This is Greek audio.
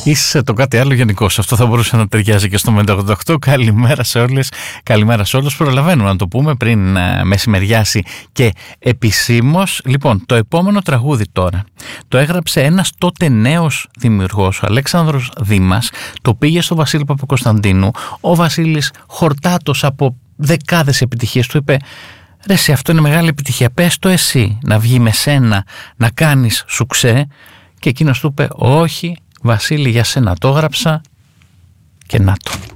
Είσαι το κάτι άλλο γενικώ. Αυτό θα μπορούσε να ταιριάζει και στο 588. Καλημέρα σε όλες, καλημέρα σε όλους. Προλαβαίνουμε να το πούμε πριν μεσημεριάσει και επισήμως. Λοιπόν, το επόμενο τραγούδι τώρα το έγραψε ένας τότε νέος δημιουργός, ο Αλέξανδρος Δήμας. Το πήγε στο Βασίλη Παπακοσταντίνου. Ο Βασίλης, χορτάτος από δεκάδες επιτυχίες, του είπε: ρε εσύ, αυτό είναι μεγάλη επιτυχία, πες το εσύ, να βγει με σένα, να κάνεις σουξέ. Και εκείνος του είπε: όχι Βασίλη, για σένα το έγραψα και να το.